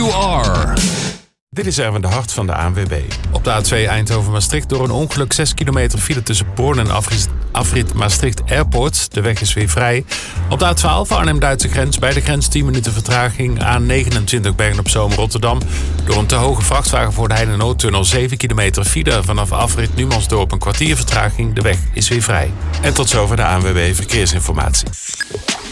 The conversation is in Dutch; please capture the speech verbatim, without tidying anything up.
you are. Dit is Erwin de Hart van de A N W B. Op de A twee Eindhoven-Maastricht door een ongeluk zes kilometer file tussen Born en afrit, afrit Maastricht Airport. De weg is weer vrij. Op de A twaalf Arnhem-Duitse grens bij de grens tien minuten vertraging. A negenentwintig Bergen-op-Zoom Rotterdam. Door een te hoge vrachtwagen voor de Heine-Noordtunnel zeven kilometer file. Vanaf afrit Numansdorp een kwartier vertraging. De weg is weer vrij. En tot zover de A N W B Verkeersinformatie.